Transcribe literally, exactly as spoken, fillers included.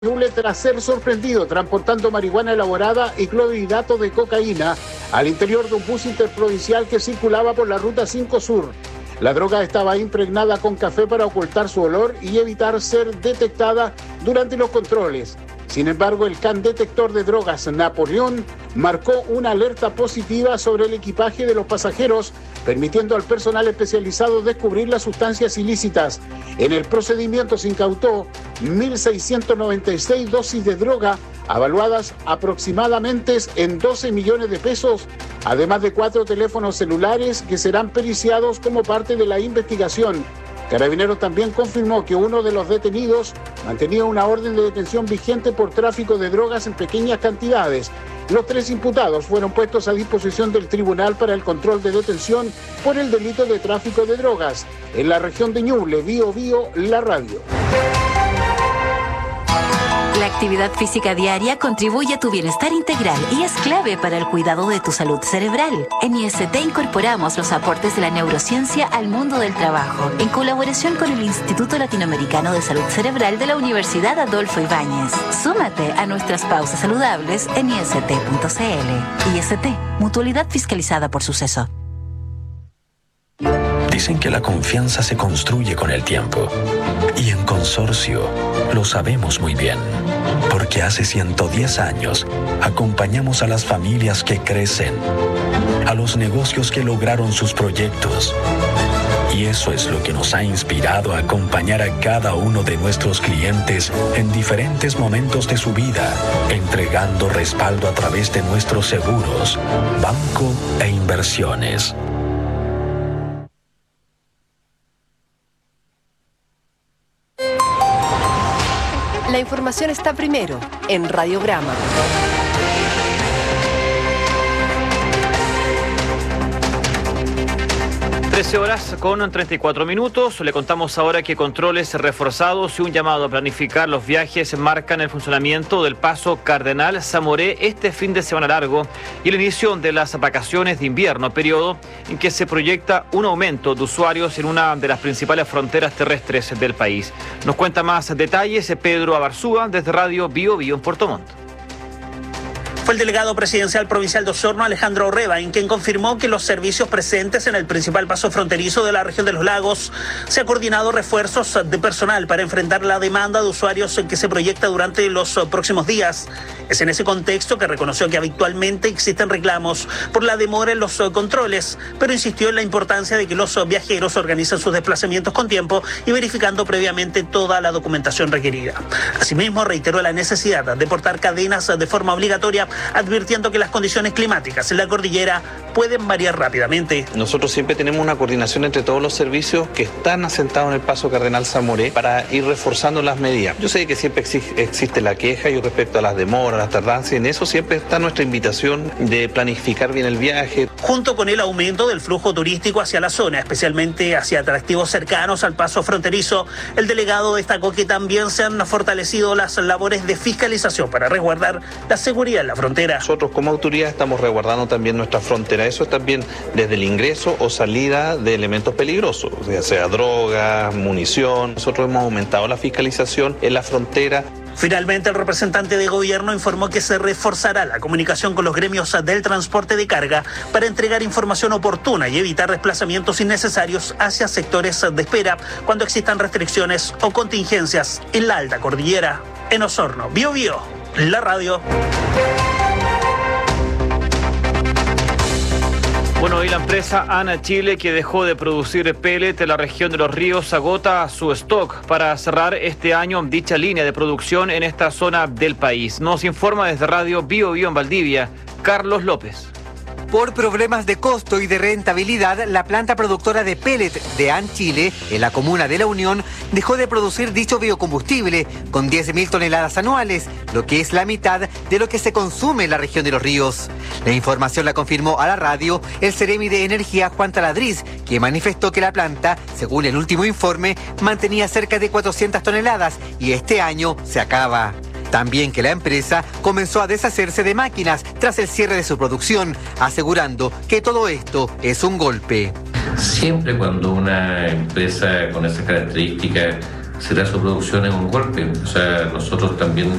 Ñuble tras ser sorprendido transportando marihuana elaborada y clorhidrato de cocaína al interior de un bus interprovincial que circulaba por la ruta cinco Sur. La droga estaba impregnada con café para ocultar su olor y evitar ser detectada durante los controles. Sin embargo, el can detector de drogas Napoleón marcó una alerta positiva sobre el equipaje de los pasajeros, permitiendo al personal especializado descubrir las sustancias ilícitas. En el procedimiento se incautó mil seiscientas noventa y seis dosis de droga, avaluadas aproximadamente en doce millones de pesos, además de cuatro teléfonos celulares que serán periciados como parte de la investigación. Carabineros también confirmó que uno de los detenidos mantenía una orden de detención vigente por tráfico de drogas en pequeñas cantidades. Los tres imputados fueron puestos a disposición del Tribunal para el Control de Detención por el delito de tráfico de drogas. En la región de Ñuble, Bío Bío, la radio. La actividad física diaria contribuye a tu bienestar integral y es clave para el cuidado de tu salud cerebral. En I S T incorporamos los aportes de la neurociencia al mundo del trabajo, en colaboración con el Instituto Latinoamericano de Salud Cerebral de la Universidad Adolfo Ibáñez. Súmate a nuestras pausas saludables en i s t punto c l. I S T, mutualidad fiscalizada por Suceso. Dicen que la confianza se construye con el tiempo. Y en Consorcio lo sabemos muy bien. Porque hace ciento diez años acompañamos a las familias que crecen, a los negocios que lograron sus proyectos. Y eso es lo que nos ha inspirado a acompañar a cada uno de nuestros clientes en diferentes momentos de su vida, entregando respaldo a través de nuestros seguros, banco e inversiones. La información está primero en Radiograma. trece horas con treinta y cuatro minutos. Le contamos ahora que controles reforzados y un llamado a planificar los viajes marcan el funcionamiento del paso Cardenal Zamoré este fin de semana largo y el inicio de las vacaciones de invierno, periodo en que se proyecta un aumento de usuarios en una de las principales fronteras terrestres del país. Nos cuenta más detalles Pedro Abarzúa desde Radio Bío Bío en Puerto Montt. Fue el delegado presidencial provincial de Osorno, Alejandro Orreba, quien confirmó que los servicios presentes en el principal paso fronterizo de la región de los lagos se ha coordinado refuerzos de personal para enfrentar la demanda de usuarios que se proyecta durante los próximos días. Es en ese contexto que reconoció que habitualmente existen reclamos por la demora en los controles, pero insistió en la importancia de que los viajeros organicen sus desplazamientos con tiempo y verificando previamente toda la documentación requerida. Asimismo, reiteró la necesidad de portar cadenas de forma obligatoria, advirtiendo que las condiciones climáticas en la cordillera pueden variar rápidamente. Nosotros siempre tenemos una coordinación entre todos los servicios que están asentados en el paso Cardenal Zamoré para ir reforzando las medidas. Yo sé que siempre existe la queja y respecto a las demoras, las tardancias, en eso siempre está nuestra invitación de planificar bien el viaje. Junto con el aumento del flujo turístico hacia la zona, especialmente hacia atractivos cercanos al paso fronterizo, el delegado destacó que también se han fortalecido las labores de fiscalización para resguardar la seguridad en la frontera. Nosotros como autoridad estamos resguardando también nuestra frontera. Eso es también desde el ingreso o salida de elementos peligrosos, ya sea droga, munición. Nosotros hemos aumentado la fiscalización en la frontera. Finalmente, el representante de gobierno informó que se reforzará la comunicación con los gremios del transporte de carga para entregar información oportuna y evitar desplazamientos innecesarios hacia sectores de espera cuando existan restricciones o contingencias en la alta cordillera. En Osorno, Bío Bío, la radio. Bueno, hoy la empresa ANA Chile, que dejó de producir pellet en la región de Los Ríos, agota su stock para cerrar este año dicha línea de producción en esta zona del país. Nos informa desde Radio Bío Bío en Valdivia, Carlos López. Por problemas de costo y de rentabilidad, la planta productora de pellet de ANA Chile, en la comuna de La Unión, dejó de producir dicho biocombustible con diez mil toneladas anuales, lo que es la mitad de lo que se consume en la región de Los Ríos. La información la confirmó a la radio el Seremi de Energía Juan Taladriz, que manifestó que la planta, según el último informe, mantenía cerca de cuatrocientas toneladas y este año se acaba. También que la empresa comenzó a deshacerse de máquinas tras el cierre de su producción, asegurando que todo esto es un golpe. Siempre cuando una empresa con esas características cerrar su producción es un golpe. O sea, nosotros también